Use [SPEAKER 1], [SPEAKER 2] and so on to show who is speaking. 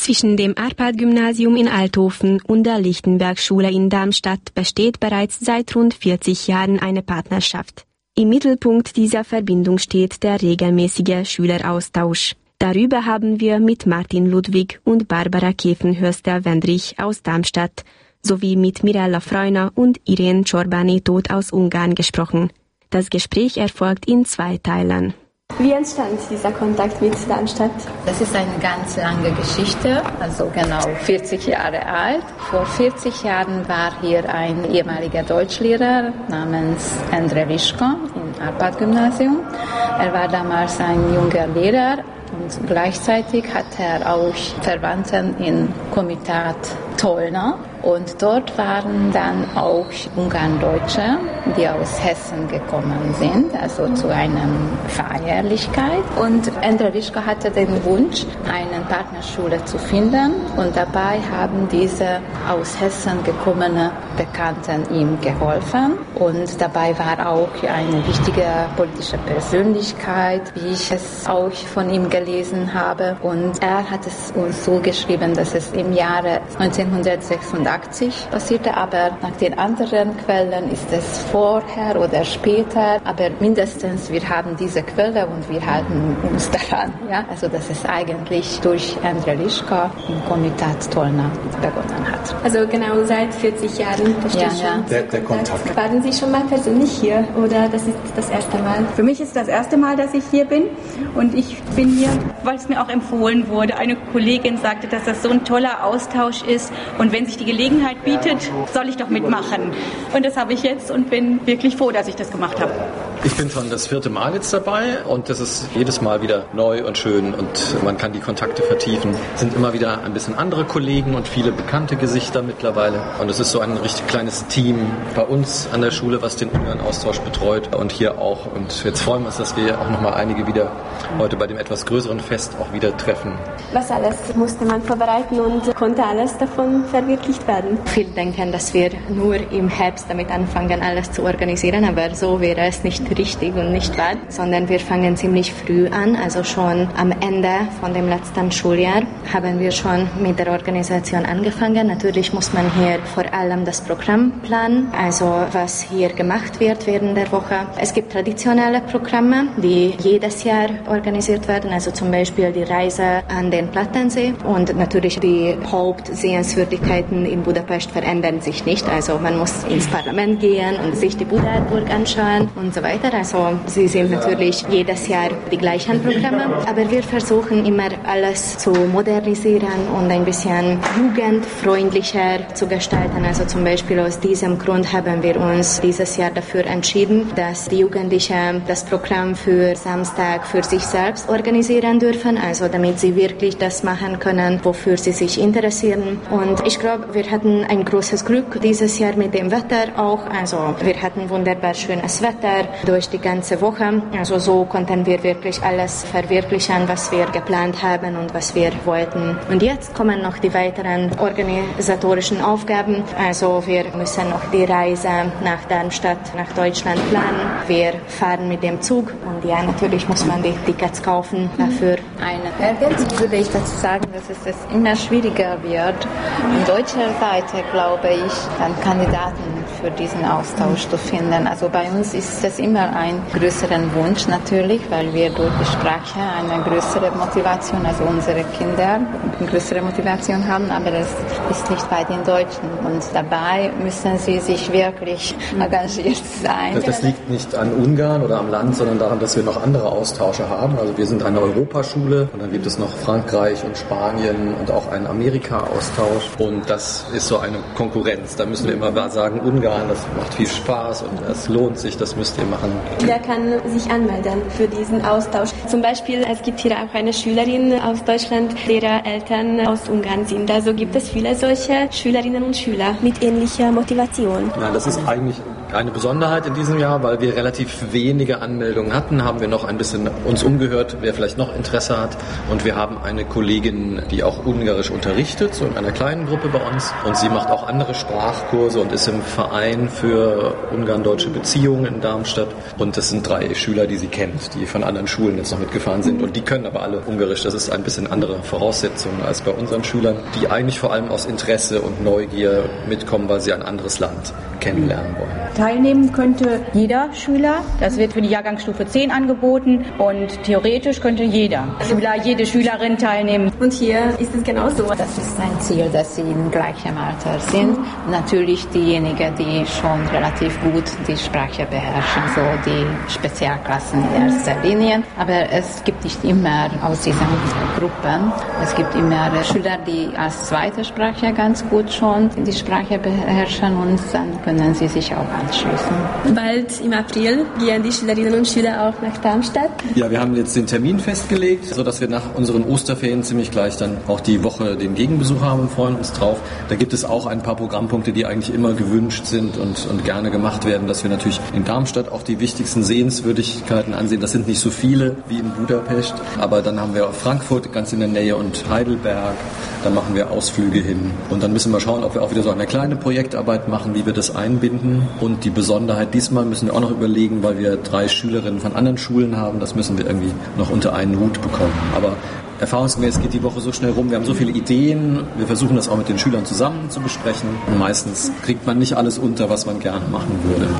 [SPEAKER 1] Zwischen dem Arpad-Gymnasium in Althofen und der Lichtenberg-Schule in Darmstadt besteht bereits seit rund 40 Jahren eine Partnerschaft. Im Mittelpunkt dieser Verbindung steht der regelmäßige Schüleraustausch. Darüber haben wir mit Martin Ludwig und Barbara Käfenhöster-Wendrich aus Darmstadt sowie mit Mirella Freuner und Irene Csorbány-Tóth aus Ungarn gesprochen. Das Gespräch erfolgt in 2 Teilen.
[SPEAKER 2] Wie entstand dieser Kontakt mit Darmstadt?
[SPEAKER 3] Das ist eine ganz lange Geschichte, also genau 40 Jahre alt. Vor 40 Jahren war hier ein ehemaliger Deutschlehrer namens Endre Lischko im Arpad-Gymnasium. Er war damals ein junger Lehrer und gleichzeitig hatte er auch Verwandten im Komitat Tolna. Und dort waren dann auch Ungarndeutsche, die aus Hessen gekommen sind, also zu einer Feierlichkeit. Und Endre Lischko hatte den Wunsch, eine Partnerschule zu finden. Und dabei haben diese aus Hessen gekommenen Bekannten ihm geholfen. Und dabei war auch eine wichtige politische Persönlichkeit, wie ich es auch von ihm gelesen habe. Und er hat es uns so geschrieben, dass es im Jahre 1986 passierte, aber nach den anderen Quellen ist es vorher oder später, aber mindestens wir haben diese Quelle und wir halten uns daran. Ja? Also dass es eigentlich durch Endre Lischko im Komitat Tolna begonnen hat.
[SPEAKER 2] Also genau seit 40 Jahren besteht schon
[SPEAKER 4] der Kontakt.
[SPEAKER 2] Waren Sie schon mal persönlich hier oder das ist das erste Mal?
[SPEAKER 5] Für mich ist das erste Mal, dass ich hier bin und ich bin hier, weil es mir auch empfohlen wurde. Eine Kollegin sagte, dass das so ein toller Austausch ist und wenn sich die Gelegenheit bietet, soll ich doch mitmachen. Und das habe ich jetzt und bin wirklich froh, dass ich das gemacht habe.
[SPEAKER 4] Ich bin schon das 4. Mal jetzt dabei und das ist jedes Mal wieder neu und schön und man kann die Kontakte vertiefen. Es sind immer wieder ein bisschen andere Kollegen und viele bekannte Gesichter mittlerweile. Und es ist so ein richtig kleines Team bei uns an der Schule, was den Ungarn-Austausch betreut und hier auch. Und jetzt freuen wir uns, dass wir auch nochmal einige wieder heute bei dem etwas größeren Fest auch wieder treffen.
[SPEAKER 2] Was alles musste man vorbereiten und konnte alles davon verwirklicht werden?
[SPEAKER 6] Viele denken, dass wir nur im Herbst damit anfangen, alles zu organisieren, aber so wäre es nicht richtig und nicht wahr, sondern wir fangen ziemlich früh an, also schon am Ende von dem letzten Schuljahr haben wir schon mit der Organisation angefangen. Natürlich muss man hier vor allem das Programm planen, also was hier gemacht wird während der Woche. Es gibt traditionelle Programme, die jedes Jahr organisiert werden, also zum Beispiel die Reise an den Plattensee und natürlich die Hauptsehenswürdigkeiten in Budapest verändern sich nicht, also man muss ins Parlament gehen und sich die Budaburg anschauen und so weiter. Also sie sind natürlich jedes Jahr die gleichen Programme, aber wir versuchen immer alles zu modernisieren und ein bisschen jugendfreundlicher zu gestalten. Also zum Beispiel aus diesem Grund haben wir uns dieses Jahr dafür entschieden, dass die Jugendlichen das Programm für Samstag für sich selbst organisieren dürfen, also damit sie wirklich das machen können, wofür sie sich interessieren. Und ich glaube, wir hatten ein großes Glück dieses Jahr mit dem Wetter auch. Also wir hatten wunderbar schönes Wetter durch die ganze Woche. Also so konnten wir wirklich alles verwirklichen, was wir geplant haben und was wir wollten. Und jetzt kommen noch die weiteren organisatorischen Aufgaben. Also wir müssen noch die Reise nach Darmstadt, nach Deutschland planen. Wir fahren mit dem Zug und ja, natürlich muss man die Tickets kaufen dafür.
[SPEAKER 3] Eine Ergänzung würde ich dazu sagen, dass es immer schwieriger wird. Von deutscher Seite, glaube ich, dann Kandidaten für diesen Austausch zu finden. Also bei uns ist es immer ein größeren Wunsch natürlich, weil wir durch die Sprache eine größere Motivation, also unsere Kinder eine größere Motivation haben, aber das ist nicht bei den Deutschen. Und dabei müssen sie sich wirklich engagiert sein.
[SPEAKER 4] Das liegt nicht an Ungarn oder am Land, sondern daran, dass wir noch andere Austausche haben. Also wir sind eine Europaschule und dann gibt es noch Frankreich und Spanien und auch einen Amerika-Austausch. Und das ist so eine Konkurrenz. Da müssen wir immer sagen, Ungarn, das macht viel Spaß und es lohnt sich, das müsst ihr machen.
[SPEAKER 2] Wer kann sich anmelden für diesen Austausch? Zum Beispiel, es gibt hier auch eine Schülerin aus Deutschland, deren Eltern aus Ungarn sind. Also gibt es viele solche Schülerinnen und Schüler mit ähnlicher Motivation.
[SPEAKER 4] Nein, das ist eigentlich Eine Besonderheit in diesem Jahr, weil wir relativ wenige Anmeldungen hatten, haben wir noch ein bisschen uns umgehört, wer vielleicht noch Interesse hat. Und wir haben eine Kollegin, die auch Ungarisch unterrichtet, so in einer kleinen Gruppe bei uns. Und sie macht auch andere Sprachkurse und ist im Verein für Ungarn-deutsche Beziehungen in Darmstadt. Und das sind 3 Schüler, die sie kennt, die von anderen Schulen jetzt noch mitgefahren sind. Und die können aber alle Ungarisch. Das ist ein bisschen andere Voraussetzungen als bei unseren Schülern, die eigentlich vor allem aus Interesse und Neugier mitkommen, weil sie ein anderes Land kennenlernen wollen.
[SPEAKER 5] Teilnehmen könnte jeder Schüler. Das wird für die Jahrgangsstufe 10 angeboten und theoretisch könnte jeder Schüler, jede Schülerin teilnehmen.
[SPEAKER 2] Und hier ist es genauso.
[SPEAKER 3] Das ist ein Ziel, dass sie in gleichem Alter sind. Natürlich diejenigen, die schon relativ gut die Sprache beherrschen, so die Spezialklassen in erster Linie. Aber es gibt nicht immer aus diesen Gruppen. Es gibt immer Schüler, die als zweite Sprache ganz gut schon die Sprache beherrschen und dann können sie sich auch anschließen.
[SPEAKER 2] Bald im April gehen die Schülerinnen und Schüler auch nach Darmstadt.
[SPEAKER 4] Ja, wir haben jetzt den Termin festgelegt, sodass wir nach unseren Osterferien ziemlich gleich dann auch die Woche den Gegenbesuch haben und freuen uns drauf. Da gibt es auch ein paar Programmpunkte, die eigentlich immer gewünscht sind und gerne gemacht werden, dass wir natürlich in Darmstadt auch die wichtigsten Sehenswürdigkeiten ansehen. Das sind nicht so viele wie in Budapest, aber dann haben wir Frankfurt ganz in der Nähe und Heidelberg. Da machen wir Ausflüge hin. Und dann müssen wir schauen, ob wir auch wieder so eine kleine Projektarbeit machen, wie wir das einbinden. Und die Besonderheit diesmal müssen wir auch noch überlegen, weil wir 3 Schülerinnen von anderen Schulen haben. Das müssen wir irgendwie noch unter einen Hut bekommen. Aber erfahrungsgemäß geht die Woche so schnell rum. Wir haben so viele Ideen. Wir versuchen das auch mit den Schülern zusammen zu besprechen. Und meistens kriegt man nicht alles unter, was man gerne machen würde.